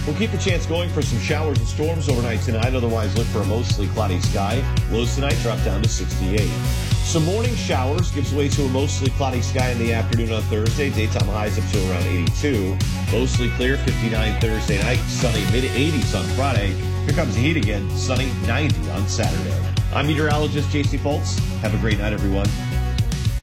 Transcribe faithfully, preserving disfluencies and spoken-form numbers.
We'll keep the chance going for some showers and storms overnight tonight. Otherwise, look for a mostly cloudy sky. Lows tonight drop down to sixty-eight. Some morning showers gives way to a mostly cloudy sky in the afternoon on Thursday. Daytime highs up to around eighty-two. Mostly clear, fifty-nine Thursday night. Sunny, mid-eighties on Friday. Here comes the heat again. Sunny, ninety on Saturday. I'm meteorologist J C Foltz. Have a great night, everyone.